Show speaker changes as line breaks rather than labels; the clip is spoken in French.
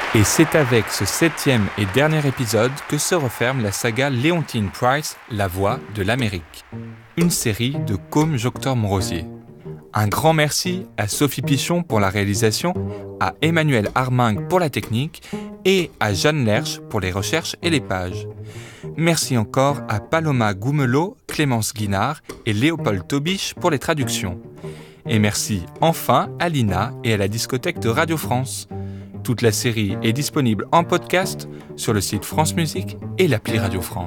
Et c'est avec ce 7e et dernier épisode que se referme la saga Leontyne Price, La Voix de l'Amérique, une série de Côme Joctor-Morosier. Un grand merci à Sophie Pichon pour la réalisation, à Emmanuel Armingue pour la technique et à Jeanne Lerche pour les recherches et les pages. Merci encore à Paloma Goumelot, Clémence Guinard et Léopold Tobiche pour les traductions. Et merci enfin à Lina et à la discothèque de Radio France. Toute la série est disponible en podcast sur le site France Musique et l'appli Radio France.